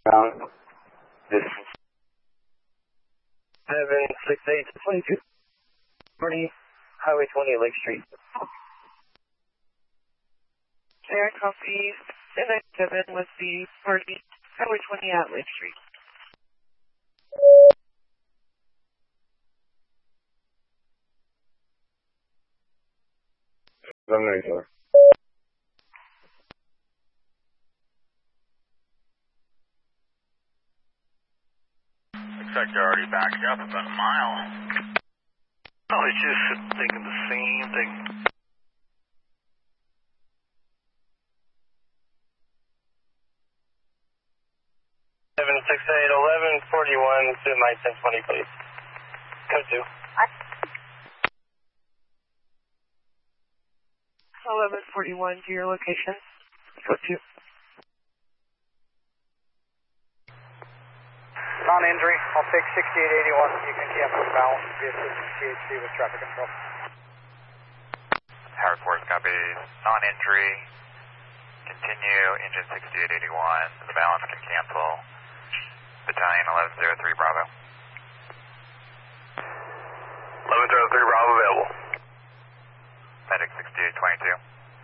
northbound. This 76822. 40, Highway 20, Lake Street. Air copy 797 with the party, Highway 20 at Lake Street. I'm ready, sir. Looks like they're already backing up about a mile. I was just thinking the same thing. Seven 681141 to my 1020, please. Code 2. 1141 to your location. Code 2. Non-injury, I'll take 6881. You can cancel the balance via system CHC with traffic control. Howard Force, copy. Non-injury. Continue, engine 6881. The balance can cancel. Battalion 1103 Bravo. 1103 Bravo available. Medic 6822.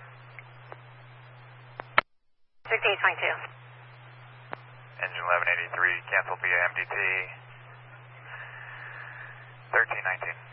6822. Engine 1183, cancel via MDT. 1319.